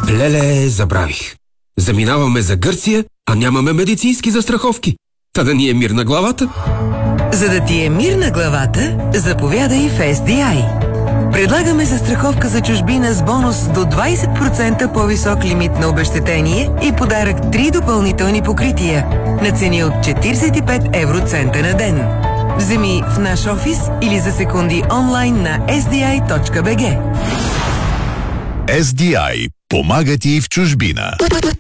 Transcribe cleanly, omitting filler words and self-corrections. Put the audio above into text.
Леле, забравих. Заминаваме за Гърция, а нямаме медицински застраховки. Та да ни е мир на главата. За да ти е мир на главата, заповядай в SDI. Предлагаме застраховка за чужбина с бонус до 20% по-висок лимит на обезщетение и подарък 3 допълнителни покрития на цени от 45 евроцента на ден. Вземи в наш офис или за секунди онлайн на sdi.bg. SDI помага ти в чужбина.